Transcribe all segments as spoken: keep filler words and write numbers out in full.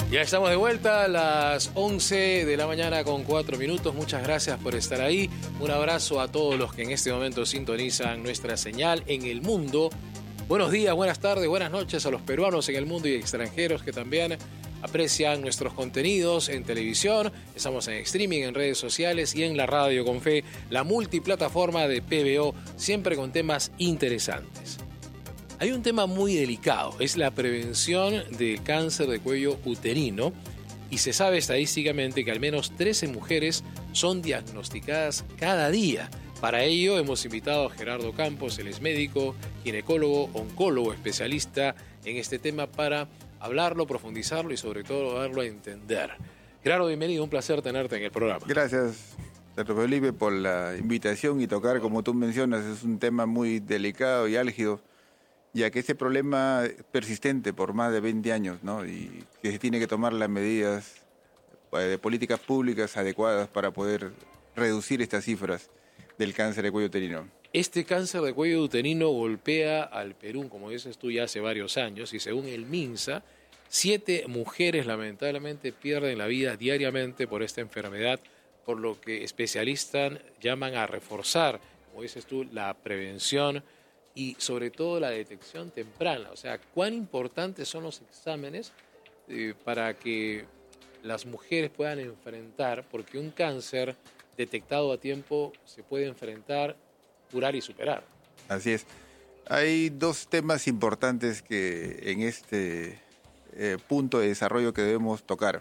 Ya estamos de vuelta a las once de la mañana con cuatro minutos. Muchas gracias por estar ahí. Un abrazo a todos los que en este momento sintonizan nuestra señal en el mundo. Buenos días, buenas tardes, buenas noches a los peruanos en el mundo y extranjeros que también aprecian nuestros contenidos en televisión. Estamos en streaming, en redes sociales y en la radio con fe, la multiplataforma de P B O, siempre con temas interesantes. Hay un tema muy delicado, es la prevención del cáncer de cuello uterino, y se sabe estadísticamente que al menos trece mujeres son diagnosticadas cada día. Para ello hemos invitado a Gerardo Campos, él es médico, ginecólogo, oncólogo, especialista en este tema para hablarlo, profundizarlo y sobre todo darlo a entender. Gerardo, bienvenido, un placer tenerte en el programa. Gracias, doctor Felipe, por la invitación y tocar, como tú mencionas, es un tema muy delicado y álgido, ya que este problema es persistente por más de veinte años, ¿no? Y que se tiene que tomar las medidas de políticas públicas adecuadas para poder reducir estas cifras del cáncer de cuello uterino. Este cáncer de cuello uterino golpea al Perú, como dices tú, ya hace varios años, y según el MINSA, siete mujeres lamentablemente pierden la vida diariamente por esta enfermedad, por lo que especialistas llaman a reforzar, como dices tú, la prevención y sobre todo la detección temprana. O sea, cuán importantes son los exámenes eh, para que las mujeres puedan enfrentar, porque un cáncer detectado a tiempo se puede enfrentar, curar y superar. Así es. Hay dos temas importantes que en este eh, punto de desarrollo que debemos tocar.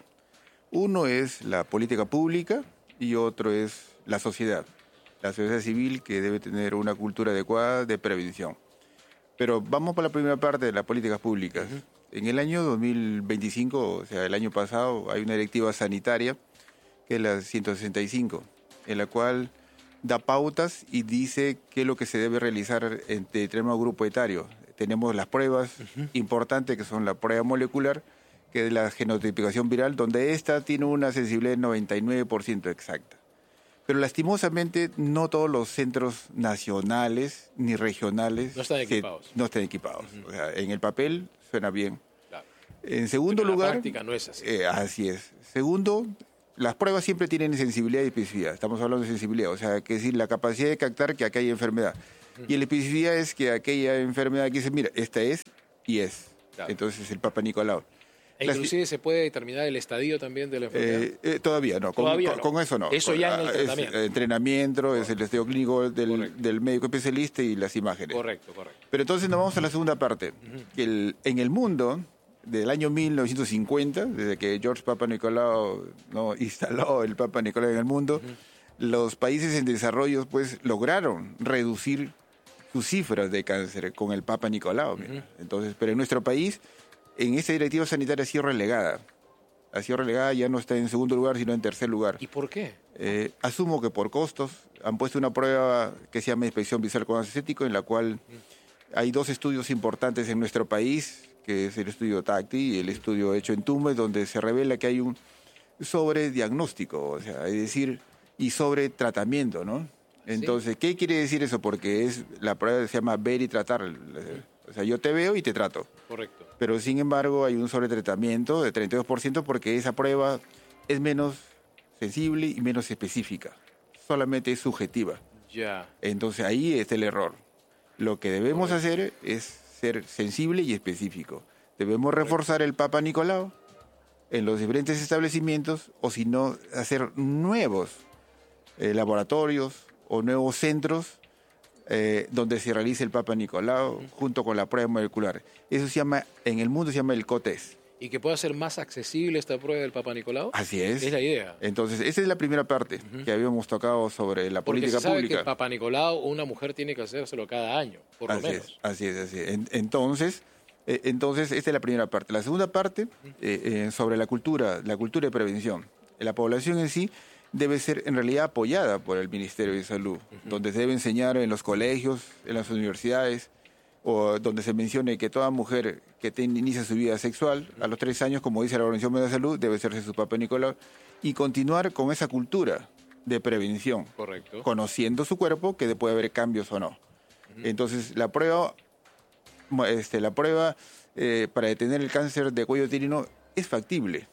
Uno es la política pública y otro es la sociedad. La sociedad civil, que debe tener una cultura adecuada de prevención. Pero vamos por la primera parte de las políticas públicas. Uh-huh. En el año dos mil veinticinco, o sea, el año pasado, hay una directiva sanitaria, que es la ciento sesenta y cinco, en la cual da pautas y dice qué es lo que se debe realizar en determinado grupo etario. Tenemos las pruebas uh-huh. importantes, que son la prueba molecular, que es la genotipificación viral, donde esta tiene una sensibilidad del noventa y nueve por ciento exacta. Pero lastimosamente no todos los centros nacionales ni regionales no están equipados. Se, no están equipados. Uh-huh. O sea, en el papel suena bien. Claro. En segundo Pero lugar, en la práctica no es así. Eh, así es. Segundo, las pruebas siempre tienen sensibilidad y especificidad. Estamos hablando de sensibilidad, o sea, que es decir, la capacidad de captar que acá hay enfermedad. Uh-huh. Y la especificidad es que aquella enfermedad que dice, mira, esta es y es. Claro. Entonces el Papa Nicolau. E inclusive Las... se puede determinar el estadio también de la enfermedad. Eh, eh, todavía no. Con, todavía con, no. con eso no. Eso ya en el tratamiento. Es entrenamiento, correcto. Es el estadio clínico del, del médico especialista y las imágenes. Correcto, correcto. Pero entonces nos vamos a la segunda parte. Uh-huh. Que el, en el mundo, del año mil novecientos cincuenta, desde que George Papa Nicolau no instaló el Papa Nicolau en el mundo, uh-huh. los países en desarrollo pues lograron reducir sus cifras de cáncer con el Papa Nicolau. Uh-huh. Entonces, pero en nuestro país, en esta directiva sanitaria ha sido relegada. Ha sido relegada, ya no está en segundo lugar, sino en tercer lugar. ¿Y por qué? Eh, asumo que por costos. Han puesto una prueba que se llama inspección visual con ácido acético, en la cual uh-huh. hay dos estudios importantes en nuestro país, que es el estudio T A C T I y el estudio hecho en Tumbes, donde se revela que hay un sobrediagnóstico, o sea, es decir, y sobre tratamiento, ¿no? Entonces, ¿sí? ¿Qué quiere decir eso? Porque es la prueba se llama ver y tratar. O sea, yo te veo y te trato. Correcto. Pero, sin embargo, hay un sobretratamiento de treinta y dos por ciento porque esa prueba es menos sensible y menos específica. Solamente es subjetiva. Ya. Entonces, ahí está el error. Lo que debemos Correcto. hacer es ser sensible y específico. Debemos Correcto. reforzar el Papa Nicolau en los diferentes establecimientos, o si no, hacer nuevos eh, laboratorios o nuevos centros eh, donde se realice el Papa Nicolau uh-huh. junto con la prueba molecular. Eso se llama, en el mundo se llama el C O T E S. ¿Y que pueda ser más accesible esta prueba del Papa Nicolau? Así es. Es la idea. Entonces, esa es la primera parte uh-huh. que habíamos tocado sobre la Porque política se sabe pública. que el Papa Nicolau, una mujer tiene que hacérselo cada año, por así lo menos. Es, así es, así es. En, entonces, eh, entonces, esta es la primera parte. La segunda parte, uh-huh. eh, eh, sobre la cultura, la cultura de prevención. La población en sí debe ser en realidad apoyada por el Ministerio de Salud, uh-huh. donde se debe enseñar en los colegios, en las universidades, o donde se mencione que toda mujer que te inicia su vida sexual a los tres años, como dice la Organización Mundial de la Salud, debe hacerse su Papa Nicolau y continuar con esa cultura de prevención. Correcto. Conociendo su cuerpo, que puede haber cambios o no. Uh-huh. Entonces, la prueba, este, la prueba eh, para detener el cáncer de cuello uterino es factible.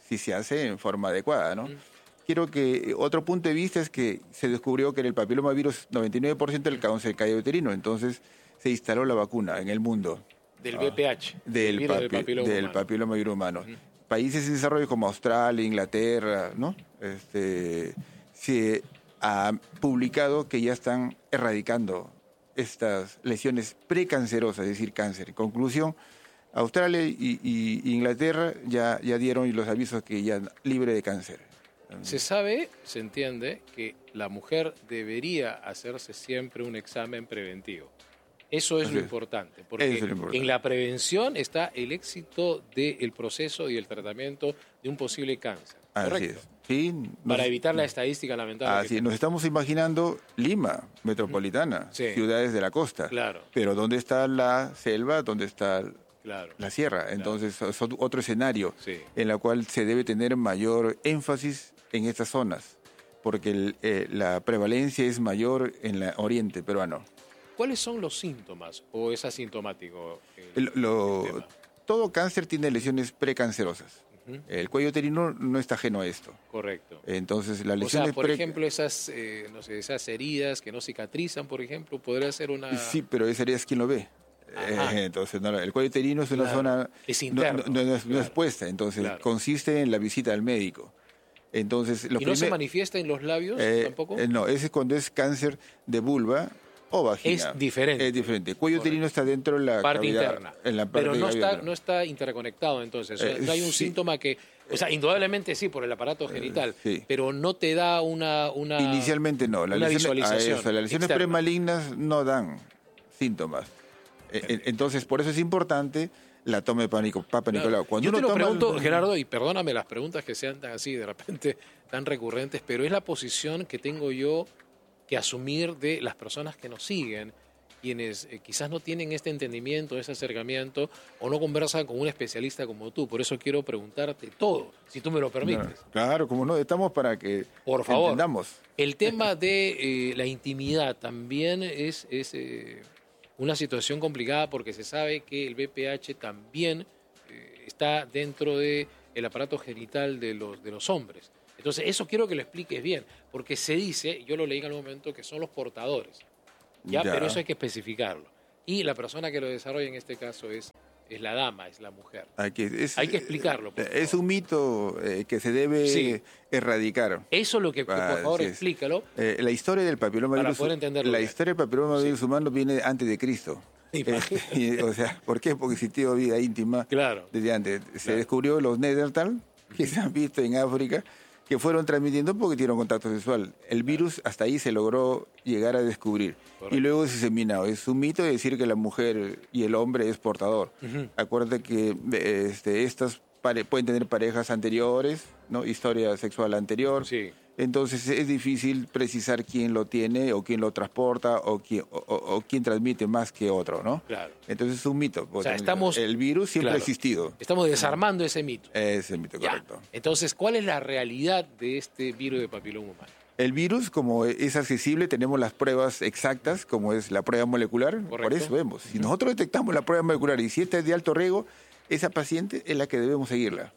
si se hace en forma adecuada, ¿no? Mm. Quiero que otro punto de vista es que se descubrió que en el papilomavirus noventa y nueve por ciento del cáncer cae uterino, entonces se instaló la vacuna en el mundo. Del V P H, del, virus papi- del papiloma del humano. papilomavirus humano. Ujú. Países en desarrollo como Australia, Inglaterra, ¿no? Este, se ha publicado que ya están erradicando estas lesiones precancerosas, es decir, cáncer. En conclusión, Australia y, y Inglaterra ya, ya dieron los avisos que ya libre de cáncer. Se sabe, se entiende, que la mujer debería hacerse siempre un examen preventivo. Eso es Así lo es. importante, porque Eso es lo importante. en la prevención está el éxito del proceso y el tratamiento de un posible cáncer. Así ¿Correcto? es. Sí, Para nos- evitar la estadística lamentable. Así que es, nos estamos imaginando Lima, metropolitana, Sí. ciudades de la costa. Claro. Pero ¿dónde está la selva? ¿Dónde está Claro. la sierra? Entonces es ot- otro escenario Sí. en el cual se debe tener mayor énfasis en estas zonas, porque el, eh, la prevalencia es mayor en el oriente peruano. ¿Cuáles son los síntomas o es asintomático? el- El- lo- el tema? todo cáncer tiene lesiones precancerosas. Ujú. El cuello uterino no está ajeno a esto. Correcto. Entonces, las O lesiones sea, por pre- ejemplo, esas, eh, no sé, esas heridas que no cicatrizan, por ejemplo, podría ser una... Sí, pero esa área es quien lo ve. Ajá. Eh, entonces, no, el cuello uterino es una Claro. zona Es no- interno. no, no es, no es Claro. puesta, entonces Claro. consiste en la visita al médico. Entonces, lo ¿Y no se primer- manifiesta en los labios eh, tampoco? eh, no, ese es cuando es cáncer de vulva o vagina. Es diferente. Es diferente. El cuello Correcto. uterino está dentro de la Parte cavidad, interna. en la parte Pero no cavidad. está, no está interconectado entonces. O sea, Eh, no hay un sí. síntoma que... O sea, indudablemente sí, por el aparato genital, sí. pero no te da una... una Inicialmente no. Las una lesiones, visualización a eso, las lesiones externa. premalignas no dan síntomas. Eh, eh, Entonces, por eso es importante la toma de pánico, Papa Claro. Nicolau. Cuando Yo te uno lo toma- pregunto, Gerardo, y perdóname las preguntas que sean tan así, de repente tan recurrentes, pero es la posición que tengo yo que asumir de las personas que nos siguen, quienes eh, quizás no tienen este entendimiento, ese acercamiento, o no conversan con un especialista como tú. Por eso quiero preguntarte todo, si tú me lo permites. Claro, como no, estamos para que Por favor. entendamos. El tema de eh, la intimidad también es, es eh, una situación complicada porque se sabe que el V P H también eh, está dentro del aparato genital de los, de los hombres. Entonces, eso quiero que lo expliques bien, porque se dice, yo lo leí en algún momento, que son los portadores, ¿ya? Ya. Pero eso hay que especificarlo. Y la persona que lo desarrolla en este caso es, es la dama, es la mujer. Hay que, es, Hay que explicarlo, por Es un mito eh, que se debe Sí. erradicar. Eso es lo que, que, Ah, por favor, sí es. explícalo. Eh, la historia del papiloma Para virus, poder entenderlo la bien. historia del papiloma virus humano viene antes de Cristo. Imagínate. Eh, y, o sea, ¿por qué? Porque existió vida íntima Claro. desde antes. Se Claro. descubrió los Neandertal, que se han visto en África, que fueron transmitiendo porque tuvieron contacto sexual. El virus hasta ahí se logró llegar a descubrir. Correcto. Y luego es diseminado. Es un mito decir que la mujer y el hombre es portador. Ujú. Acuérdate que eh, este, estas pare- pueden tener parejas anteriores, ¿no? Historia sexual anterior. Sí. Entonces es difícil precisar quién lo tiene o quién lo transporta o quién, o, o- o quién transmite más que otro, ¿no? Claro. Entonces es un mito. O sea, estamos- El virus siempre claro. ha existido. Estamos desarmando ese mito. Es el mito, Ya. correcto. Entonces, ¿cuál es la realidad de este virus de papiloma humano? El virus, como es accesible, tenemos las pruebas exactas, como es la prueba molecular. Por Correcto. eso vemos. Si nosotros detectamos la prueba molecular y si esta es de alto riesgo, esa paciente es la que debemos seguirla.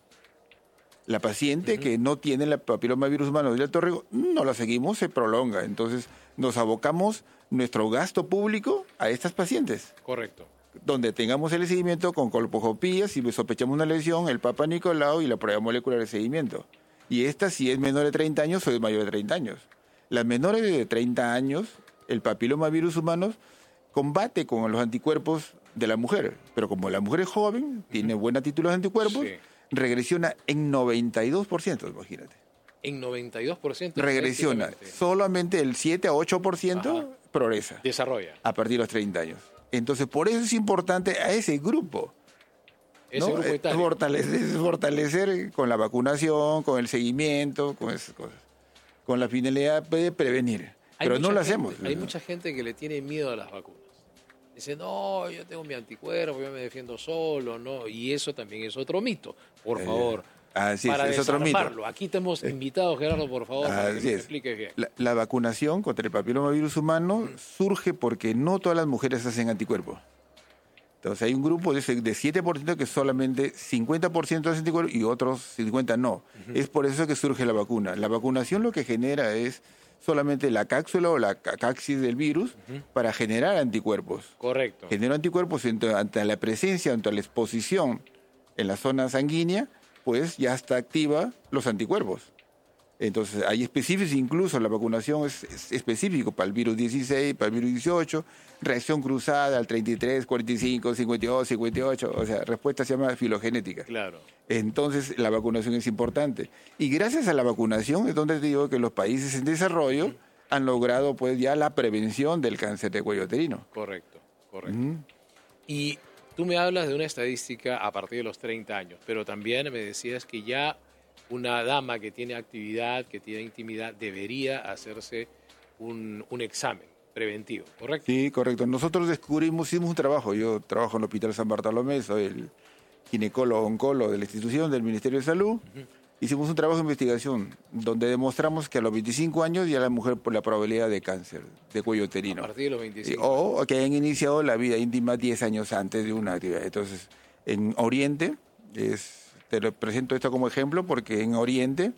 La paciente que no tiene el papilomavirus humano de alto riesgo, no la seguimos, se prolonga. Entonces, nos abocamos nuestro gasto público a estas pacientes, Correcto. donde tengamos el seguimiento con colposcopía, si sospechamos una lesión, el Papa Nicolau y la prueba molecular de seguimiento. Y esta, si es menor de treinta años o es mayor de treinta años. Las menores de treinta años, el papilomavirus humano combate con los anticuerpos de la mujer. Pero como la mujer es joven, tiene buena títulos de anticuerpos, Sí. regresiona en noventa y dos por ciento, imagínate. En noventa y dos por ciento Regresiona. estadísticamente, Solamente el siete a ocho por ciento Ajá. progresa desarrolla. a partir de los treinta años. Entonces, por eso es importante a ese grupo. Ese ¿no? grupo Eh, etario. Fortalecer, es fortalecer con la vacunación, con el seguimiento, con esas cosas. Con la finalidad de prevenir. Hay Pero no mucha lo gente- hacemos. Hay mucha gente que le tiene miedo a las vacunas. Dice, no, yo tengo mi anticuerpo, yo me defiendo solo, ¿no? Y eso también es otro mito. Por Eh, favor, Así es, para es otro mito. desarmarlo. Aquí te hemos invitado, Gerardo, por favor, para que Así nos es. expliques bien. La, la vacunación contra el papilomavirus humano surge porque no todas las mujeres hacen anticuerpos. Entonces hay un grupo de, de siete por ciento que solamente cincuenta por ciento hace anticuerpos y otros cincuenta por ciento no. Uh-huh. Es por eso que surge la vacuna. La vacunación lo que genera es solamente la cápsula o la caxis del virus uh-huh. para generar anticuerpos. Correcto. Genera anticuerpos ante la presencia, ante la exposición en la zona sanguínea, pues ya está activa los anticuerpos. Entonces, hay específicos, incluso la vacunación es, es específico para el virus dieciséis, para el virus dieciocho, reacción cruzada al treinta y tres, cuarenta y cinco, cincuenta y dos, cincuenta y ocho, o sea, respuesta se llama filogenética. Claro. Entonces, la vacunación es importante. Y gracias a la vacunación es donde te digo que los países en desarrollo uh-huh. han logrado pues ya la prevención del cáncer de cuello uterino. Correcto, correcto. Uh-huh. Y tú me hablas de una estadística a partir de los treinta años, pero también me decías que ya una dama que tiene actividad, que tiene intimidad, debería hacerse un, un examen preventivo, ¿correcto? Sí, correcto. Nosotros descubrimos, hicimos un trabajo. Yo trabajo en el Hospital San Bartolomé, soy el ginecólogo oncólogo de la institución del Ministerio de Salud. Uh-huh. Hicimos un trabajo de investigación donde demostramos que a los veinticinco años ya la mujer por la probabilidad de cáncer de cuello uterino. A partir de los veinticinco. O que hayan iniciado la vida íntima diez años antes de una actividad. Entonces, en Oriente es... Te lo presento esto como ejemplo porque en Oriente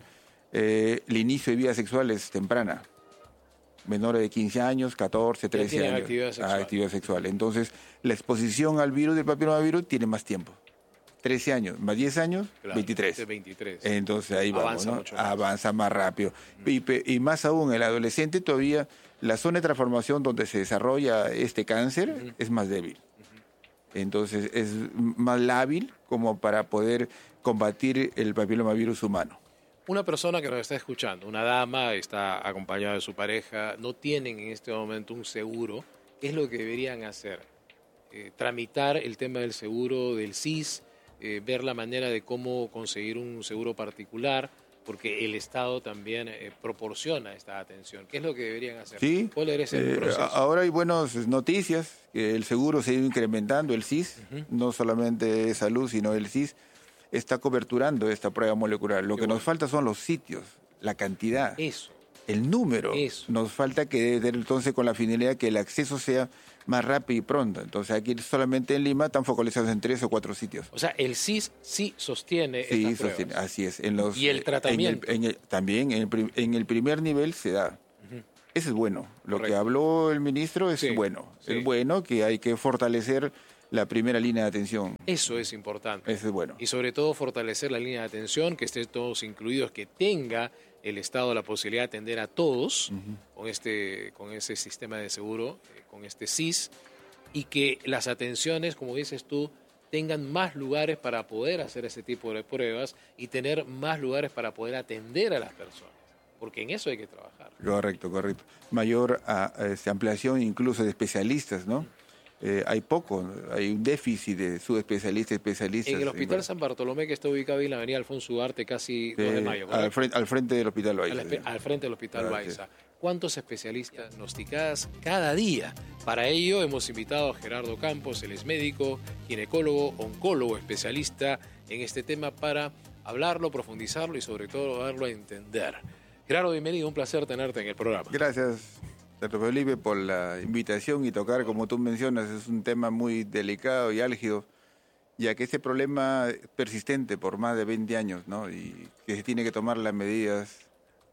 eh, el inicio de vida sexual es temprana. Menores de quince años, catorce, trece años. Actividad sexual. Ah, actividad sexual. Entonces, la exposición al virus del papillomavirus tiene más tiempo. trece años, más diez años, claro, veintitrés. veintitrés. Entonces ahí Avanza vamos, ¿no? Mucho más. Avanza más rápido. Mm. Y, y más aún, el adolescente todavía, la zona de transformación donde se desarrolla este cáncer uh-huh. es más débil. Uh-huh. Entonces, es más lábil como para poder combatir el papillomavirus humano. Una persona que nos está escuchando, una dama, está acompañada de su pareja, no tienen en este momento un seguro. ¿Qué es lo que deberían hacer? Eh, tramitar el tema del seguro del S I S, eh, ver la manera de cómo conseguir un seguro particular, porque el Estado también eh, proporciona esta atención. ¿Qué es lo que deberían hacer? Sí, ¿Cuál es el eh, proceso? Ahora hay buenas noticias, que el seguro se ha ido incrementando, el S I S, uh-huh. no solamente salud, sino el S I S, está coberturando esta prueba molecular. Lo Qué que bueno. nos falta son los sitios, la cantidad, Eso. el número. Eso. Nos falta que entonces con la finalidad que el acceso sea más rápido y pronto. Entonces aquí solamente en Lima están focalizados en tres o cuatro sitios. O sea, el S I S sí sostiene sí, estas sostiene, pruebas. así es. En los, y el tratamiento. En el, en el, también en el, en el primer nivel se da. Uh-huh. Eso es bueno. Lo Correcto. que habló el ministro es sí, bueno. Sí. Es bueno que hay que fortalecer la primera línea de atención. Eso es importante. Eso es bueno. Y sobre todo fortalecer la línea de atención, que estén todos incluidos, que tenga el Estado la posibilidad de atender a todos uh-huh. con este con ese sistema de seguro, eh, con este S I S, y que las atenciones, como dices tú, tengan más lugares para poder hacer ese tipo de pruebas y tener más lugares para poder atender a las personas, porque en eso hay que trabajar. Correcto, correcto. Mayor a, a, ampliación incluso de especialistas, ¿no? Eh, hay poco, hay un déficit de subespecialistas, especialistas. En el Hospital en... San Bartolomé, que está ubicado en la avenida Alfonso Ugarte, casi de, dos de mayo. Al frente, al frente del Hospital Baiza. Al, sí. al frente del Hospital claro, Baiza. Sí. ¿Cuántos especialistas diagnosticadas cada día? Para ello hemos invitado a Gerardo Campos, él es médico, ginecólogo, oncólogo, especialista en este tema para hablarlo, profundizarlo y sobre todo darlo a entender. Gerardo, bienvenido, un placer tenerte en el programa. Gracias. Felipe, por la invitación y tocar, como tú mencionas, es un tema muy delicado y álgido, ya que este problema es persistente por más de veinte años, ¿no? Y que se tiene que tomar las medidas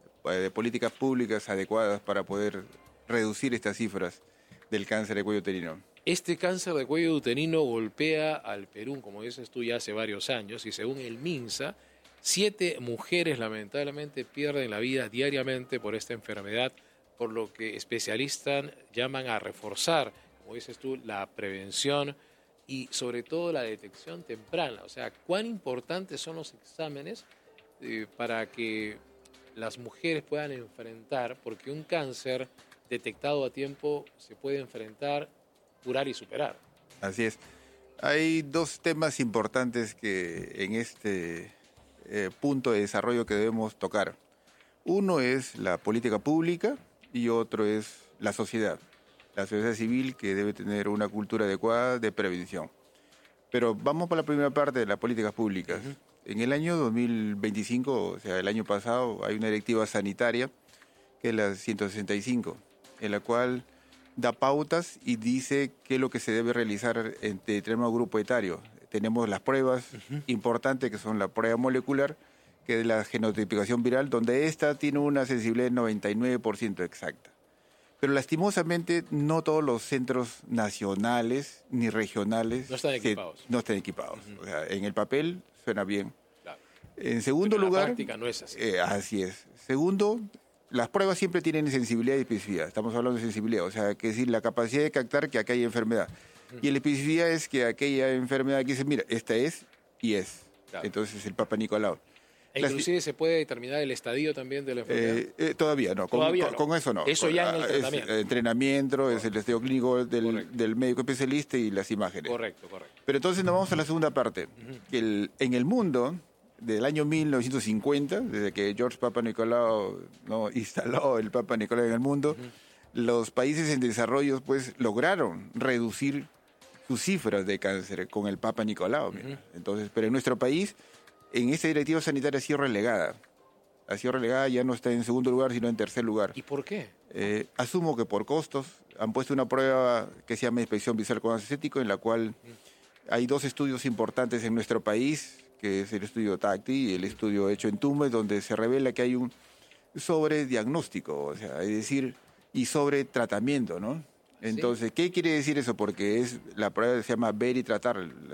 de políticas públicas adecuadas para poder reducir estas cifras del cáncer de cuello uterino. Este cáncer de cuello uterino golpea al Perú, como dices tú, ya hace varios años, y según el MINSA, siete mujeres lamentablemente pierden la vida diariamente por esta enfermedad, por lo que especialistas llaman a reforzar, como dices tú, la prevención y sobre todo la detección temprana. O sea, cuán importantes son los exámenes eh, para que las mujeres puedan enfrentar, porque un cáncer detectado a tiempo se puede enfrentar, curar y superar. Así es. Hay dos temas importantes que en este eh, punto de desarrollo que debemos tocar. Uno es la política pública, y otro es la sociedad, la sociedad civil que debe tener una cultura adecuada de prevención. Pero vamos por la primera parte de las políticas públicas. Uh-huh. En el año dos mil veinticinco, o sea, el año pasado, hay una directiva sanitaria, que es la ciento sesenta y cinco, en la cual da pautas y dice qué es lo que se debe realizar en determinado grupo etario. Tenemos las pruebas uh-huh. importantes, que son la prueba molecular, que es la genotipificación viral, donde esta tiene una sensibilidad del noventa y nueve por ciento exacta. Pero lastimosamente no todos los centros nacionales ni regionales no están equipados. Se, no están equipados. Uh-huh. O sea, en el papel suena bien. Claro. En segundo Pero lugar, en la práctica no es así. Eh, así es. Segundo, las pruebas siempre tienen sensibilidad y especificidad. Estamos hablando de sensibilidad, o sea, que es decir, la capacidad de captar que acá hay enfermedad. Uh-huh. Y la especificidad es que aquella enfermedad que dice, mira, esta es y es. Claro. Entonces, el Papa Nicolau. E inclusive Las, se puede determinar el estadio también de la enfermedad. Eh, eh, todavía no. Con, todavía con, no. Con eso no. Eso ya en el entrenamiento. Es entrenamiento, es el estadio clínico del, del médico especialista y las imágenes. Correcto, correcto. Pero entonces nos vamos a la segunda parte. Uh-huh. El, en el mundo, del año mil novecientos cincuenta, desde que George Papa Nicolau no instaló el Papa Nicolau en el mundo, uh-huh. los países en desarrollo pues lograron reducir sus cifras de cáncer con el Papa Nicolau. Uh-huh. Entonces, pero en nuestro país, en esta directiva sanitaria ha sido relegada. Ha sido relegada, ya no está en segundo lugar, sino en tercer lugar. ¿Y por qué? Eh, asumo que por costos. Han puesto una prueba que se llama inspección visual con ácido acético, en la cual uh-huh. hay dos estudios importantes en nuestro país, que es el estudio T A C T I y el estudio hecho en Tumbes, donde se revela que hay un sobrediagnóstico, o sea, es decir, y sobre tratamiento, ¿no? Entonces, ¿sí? ¿Qué quiere decir eso? Porque es la prueba se llama ver y tratar.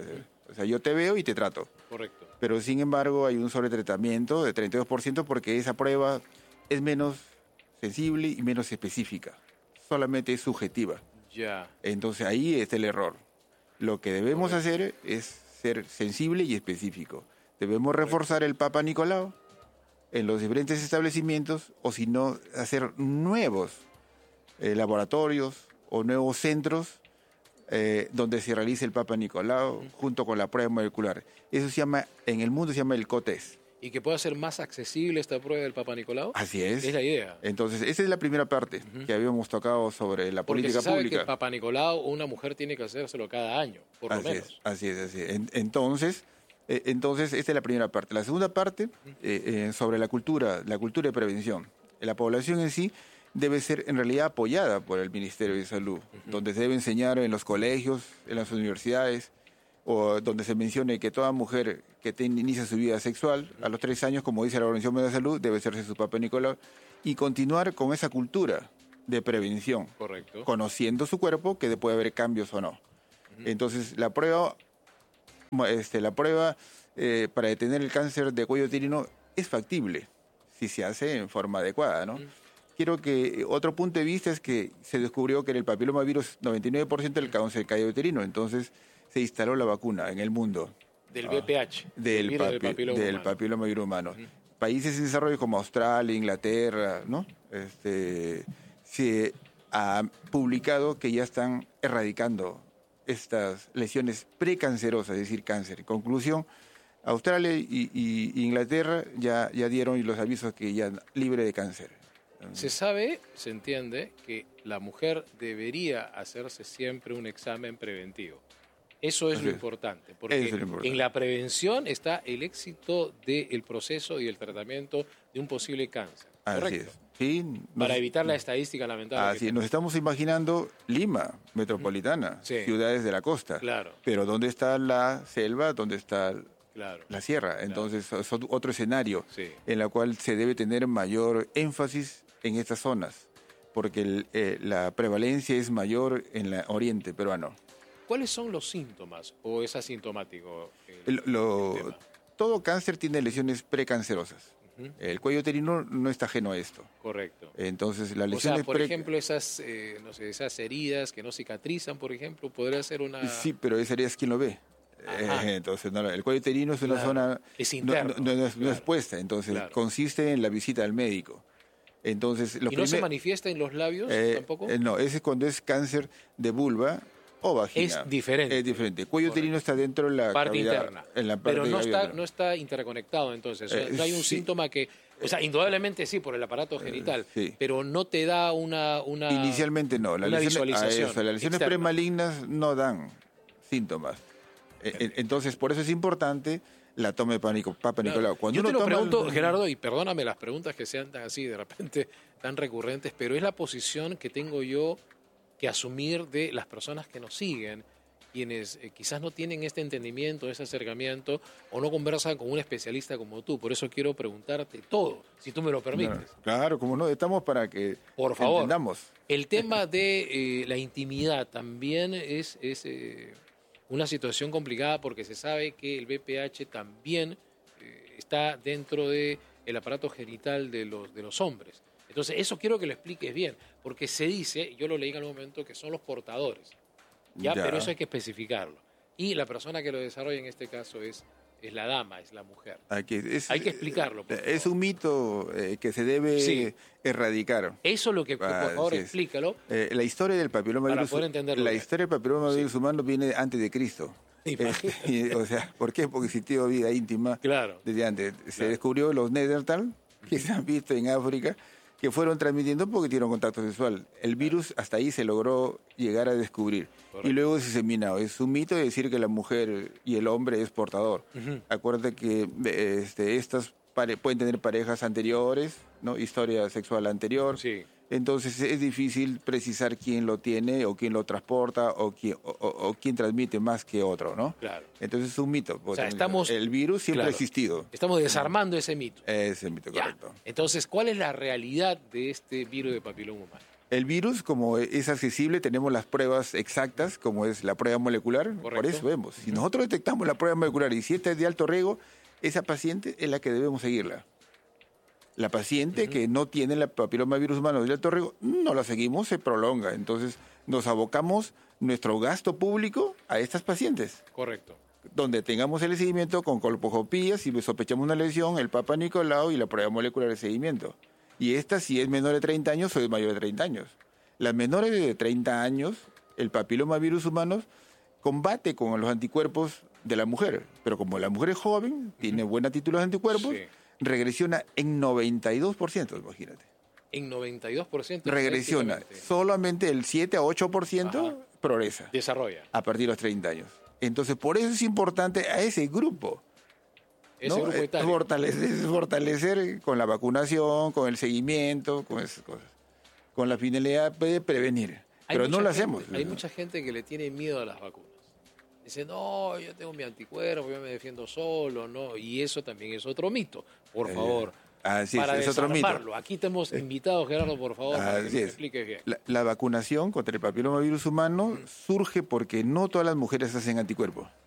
O sea, yo te veo y te trato. Correcto. Pero, sin embargo, hay un sobretratamiento de treinta y dos por ciento porque esa prueba es menos sensible y menos específica. Solamente es subjetiva. Ya. Entonces, ahí está el error. Lo que debemos Correcto. hacer es ser sensible y específico. Debemos reforzar el Papa Nicolau en los diferentes establecimientos, o si no, hacer nuevos eh, laboratorios o nuevos centros eh, donde se realice el Papa Nicolau uh-huh. junto con la prueba molecular. Eso se llama, en el mundo se llama el COTES. ¿Y que pueda ser más accesible esta prueba del Papa Nicolau? Así es. Es la idea. Entonces, esa es la primera parte uh-huh. que habíamos tocado sobre la Porque política se sabe pública. Que el Papa Nicolau, una mujer tiene que hacérselo cada año, por así lo menos. Es, así es, así es. En, entonces, eh, entonces, esta es la primera parte. La segunda parte, uh-huh. eh, eh, sobre la cultura, la cultura de prevención. La población en sí debe ser en realidad apoyada por el Ministerio de Salud, uh-huh. donde se debe enseñar en los colegios, en las universidades, o donde se mencione que toda mujer que te inicia su vida sexual a los tres años, como dice la Organización Mundial de la Salud, debe hacerse su Papa Nicolau y continuar con esa cultura de prevención. Correcto. Conociendo su cuerpo, que puede haber cambios o no. Uh-huh. Entonces, la prueba, este, la prueba eh, para detener el cáncer de cuello uterino es factible si se hace en forma adecuada, ¿no? Uh-huh. Quiero que otro punto de vista es que se descubrió que en el papilomavirus noventa y nueve por ciento del cáncer de cuello uterino, entonces se instaló la vacuna en el mundo. Del V P H. Ah, del, papi, del papiloma del humano. Papilomavirus humano. Uh-huh. Países en desarrollo como Australia, Inglaterra, ¿no? Este, se ha publicado que ya están erradicando estas lesiones precancerosas, es decir, cáncer. En conclusión, Australia y, y Inglaterra ya, ya dieron los avisos que ya libre de cáncer. Se sabe, se entiende, que la mujer debería hacerse siempre un examen preventivo. Eso es, lo importante, porque es lo importante. En la prevención está el éxito del proceso y el tratamiento de un posible cáncer. Así ¿correcto? es. Sí, para nos, evitar la estadística lamentable. Así, nos estamos imaginando Lima, metropolitana, sí. ciudades de la costa. Claro. Pero ¿dónde está la selva? ¿Dónde está claro. la sierra? Entonces, claro. es otro escenario sí. en el cual se debe tener mayor énfasis en estas zonas, porque el, eh, la prevalencia es mayor en el oriente peruano. ¿Cuáles son los síntomas o es asintomático? El, el, lo, el todo cáncer tiene lesiones precancerosas. Uh-huh. El cuello uterino no está ajeno a esto. Correcto. Entonces, las lesiones... O sea, por pre... ejemplo, esas, eh, no sé, esas heridas que no cicatrizan, por ejemplo, ¿podría ser una...? Sí, pero esa herida es quien lo ve. Eh, entonces, no, el cuello uterino es una claro. zona... Es interno. No, no, no, no, claro. no es puesta, entonces claro. consiste en la visita al médico. Entonces, ¿Y no primer... se manifiesta en los labios eh, tampoco? Eh, no, ese es cuando es cáncer de vulva o vagina. Es diferente. Es diferente. Cuello uterino está dentro de la parte cavidad, interna. En la parte pero no está, interna. no está interconectado entonces. O sea, eh, no hay un sí. síntoma que... O sea, indudablemente sí, por el aparato genital, eh, sí. pero no te da una... una Inicialmente no. La una lesión, visualización eso, las lesiones externa. premalignas no dan síntomas. Eh, entonces, por eso es importante la toma de pánico, Papa claro. Nicolau. Cuando Yo uno te lo toma pregunto, el... Gerardo, y perdóname las preguntas que sean tan así, de repente, tan recurrentes, pero es la posición que tengo yo que asumir de las personas que nos siguen, quienes eh, quizás no tienen este entendimiento, ese acercamiento, o no conversan con un especialista como tú. Por eso quiero preguntarte todo, si tú me lo permites. Claro, claro, como no, estamos para que Por favor. entendamos. El tema de eh, la intimidad también es, es eh, una situación complicada porque se sabe que el V I H también eh, está dentro del aparato genital de los, de los hombres. Entonces, eso quiero que lo expliques bien, porque se dice, yo lo leí en algún momento, que son los portadores. ¿ya? Ya. Pero eso hay que especificarlo. Y la persona que lo desarrolla en este caso es, es la dama, es la mujer. Aquí es, Hay que explicarlo. por Es favor. un mito eh, que se debe Sí. erradicar. Eso es lo que, por Ah, favor, sí es. explícalo. Eh, la historia del papiloma Para virus, poder entenderlo la bien. historia del papiloma Sí. virus humano viene antes de Cristo. Imagínate. Eh, y, o sea, ¿por qué? Porque existió vida íntima Claro. desde antes. Se Claro. descubrió los Neandertal, que se han visto en África, que fueron transmitiendo porque tuvieron contacto sexual. El virus hasta ahí se logró llegar a descubrir. Correcto. Y luego es diseminado. Es un mito decir que la mujer y el hombre es portador. Ujú. Acuérdate que eh, este, estas pare- pueden tener parejas anteriores, ¿no? Historia sexual anterior. Sí. Entonces es difícil precisar quién lo tiene o quién lo transporta o quién, o, o- o quién transmite más que otro, ¿no? Claro. Entonces es un mito. O sea, estamos- El virus siempre claro. ha existido. Estamos desarmando ese mito. Es el mito, Ya. correcto. Entonces, ¿cuál es la realidad de este virus de papiloma humano? El virus, como es accesible, tenemos las pruebas exactas, como es la prueba molecular. Por Correcto. eso vemos. Si nosotros detectamos la prueba molecular y si esta es de alto riesgo, esa paciente es la que debemos seguirla. La paciente Ujú. que no tiene la papiloma virus humano de alto riesgo, no la seguimos, se prolonga. Entonces nos abocamos nuestro gasto público a estas pacientes, Correcto. donde tengamos el seguimiento con colposcopía, si sospechamos una lesión, el Papa Nicolau y la prueba molecular de seguimiento. Y esta, si es menor de treinta años o es mayor de treinta años. Las menores de treinta años, el papiloma virus humano combate con los anticuerpos de la mujer. Pero como la mujer es joven, tiene buena títulos de anticuerpos, Sí. regresiona en noventa y dos por ciento, imagínate. En noventa y dos por ciento. Regresiona. estadísticamente, Solamente el siete a ocho por ciento Ajá. progresa Desarrolla. a partir de los treinta años. Entonces, por eso es importante a ese grupo. Ese ¿no? grupo Eh, etario. Fortalecer, fortalecer con la vacunación, con el seguimiento, con esas cosas. Con la finalidad de prevenir. Hay Pero no mucha lo gente- hacemos. Hay mucha gente que le tiene miedo a las vacunas. Dice, no, yo tengo mi anticuerpo, yo me defiendo solo, no. Y eso también es otro mito. Por Eh, favor. Así es, para es otro mito. desarmarlo. Aquí te hemos invitado, Gerardo, por favor, para que nos Así es. expliques bien. La, la vacunación contra el papiloma virus humano surge porque no todas las mujeres hacen anticuerpos.